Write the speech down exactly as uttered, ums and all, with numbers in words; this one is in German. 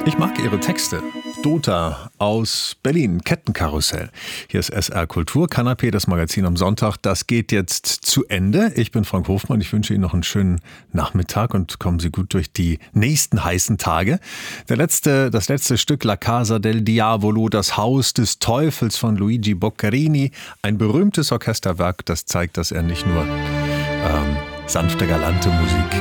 Ich mag ihre Texte. Dota aus Berlin, Kettenkarussell. Hier ist S R Kultur, Kanapé, das Magazin am Sonntag. Das geht jetzt zu Ende. Ich bin Frank Hofmann. Ich wünsche Ihnen noch einen schönen Nachmittag und kommen Sie gut durch die nächsten heißen Tage. Der letzte, das letzte Stück La Casa del Diavolo, das Haus des Teufels von Luigi Boccherini. Ein berühmtes Orchesterwerk, das zeigt, dass er nicht nur ähm, sanfte, galante Musik